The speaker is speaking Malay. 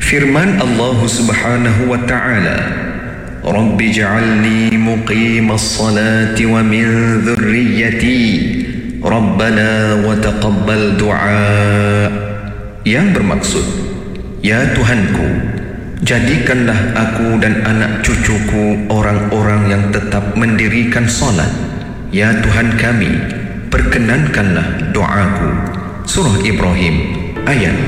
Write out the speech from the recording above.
Firman Allah Subhanahu wa ta'ala, Rabbi ja'alni muqimas salati wa min dhurriyyati Rabbana wa taqabbal du'a. Yang bermaksud, ya Tuhanku, jadikanlah aku dan anak cucuku orang-orang yang tetap mendirikan solat. Ya Tuhan kami, perkenankanlah doaku. Surah Ibrahim ayat